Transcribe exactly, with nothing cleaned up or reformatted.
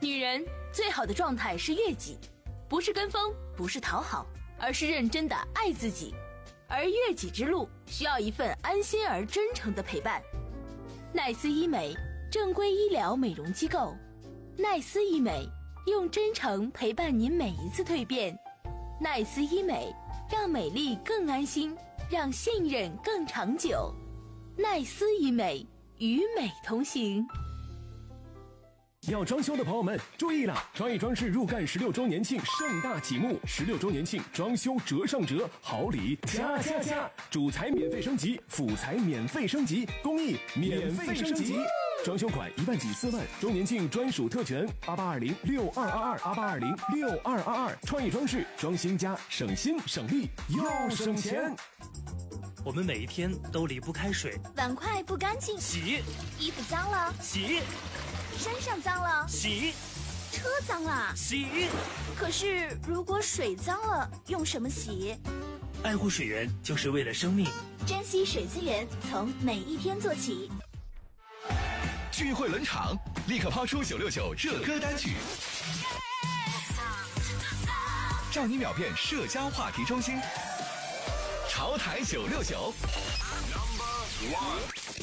女人最好的状态是悦己，不是跟风，不是讨好，而是认真的爱自己。而悦己之路需要一份安心而真诚的陪伴。奈斯医美，正规医疗美容机构。奈斯医美，用真诚陪伴您每一次蜕变。奈斯医美，让美丽更安心，让信任更长久。奈斯医美，与美同行。 要装修的朋友们注意了，创意装饰入干十六周年庆盛大启幕，十六周年庆装修折上折，好礼加加加，主材免费升级，辅材免费升级，工艺免费升级，装修款一万抵四万，周年庆专属特权八八二零六二二二八八二零六二二二，创意装饰装新家，省心省力又省钱。 我们每一天都离不开水， 碗筷不干净洗， 衣服脏了洗， 身上脏了洗， 车脏了洗。 可是如果水脏了，用什么洗？ 爱护水源就是为了生命， 珍惜水资源，从每一天做起。 聚会冷场，立刻抛出九六九热歌单曲，照你秒变社交话题中心。潮台九六九。